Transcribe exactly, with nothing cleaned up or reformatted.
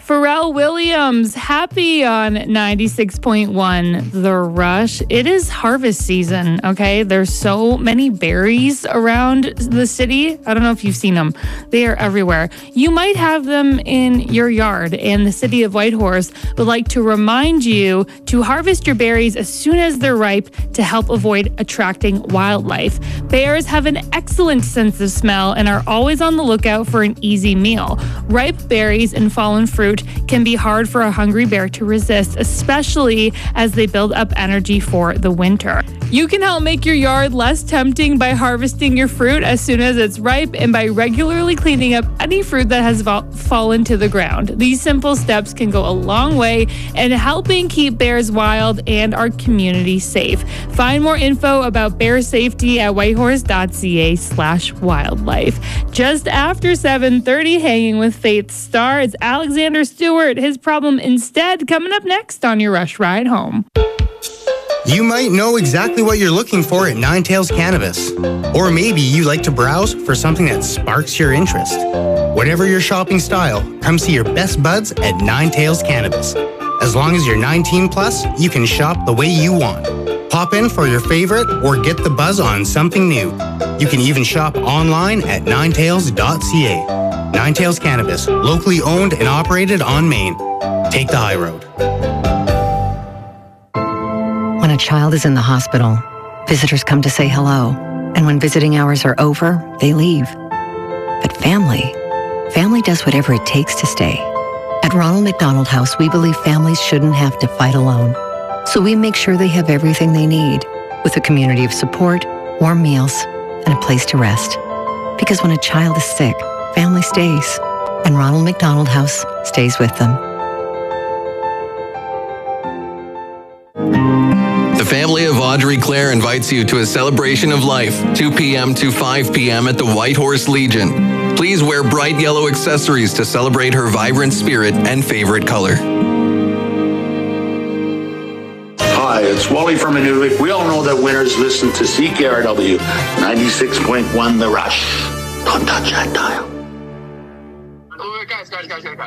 Pharrell Williams, Happy on ninety-six point one The Rush. It is harvest season, okay? There's so many berries around the city. I don't know if you've seen them. They are everywhere. You might have them in your yard, and the city of Whitehorse would like to remind you to harvest your berries as soon as they're ripe to help avoid attracting wildlife. Bears have an excellent sense of smell and are always on the lookout for an easy meal. Ripe berries and fallen fruit can be hard for a hungry bear to resist, especially as they build up energy for the winter. You can help make your yard less tempting by harvesting your fruit as soon as it's ripe and by regularly cleaning up any fruit that has fall- fallen to the ground. These simple steps can go a long way in helping keep bears wild and our community safe. Find more info about bear safety at whitehorse.ca slash wildlife. Just after seven thirty, Hanging with Faith star, it's Alexander Stewart. His Problem Instead, coming up next on your Rush Ride Home. You might know exactly what you're looking for at Nine Tails Cannabis. Or maybe you like to browse for something that sparks your interest. Whatever your shopping style, come see your best buds at Nine Tails Cannabis. As long as you're nineteen plus, you can shop the way you want. Pop in for your favorite or get the buzz on something new. You can even shop online at nine tails dot c a. Nine Tails Cannabis, locally owned and operated on Main. Take the high road. When a child is in the hospital, visitors come to say hello. And when visiting hours are over, they leave. But family, family does whatever it takes to stay. At Ronald McDonald House, we believe families shouldn't have to fight alone. So we make sure they have everything they need, with a community of support, warm meals, and a place to rest. Because when a child is sick, family stays, and Ronald McDonald House stays with them. The family of Audrey Clare invites you to a celebration of life, two p.m. to five p.m. at the Whitehorse Legion. Please wear bright yellow accessories to celebrate her vibrant spirit and favorite color. Hi, it's Wally from Inuvik. We all know that winners listen to C K R W ninety-six point one The Rush. Don't touch that dial. Guys, guys, guys, guys, guys.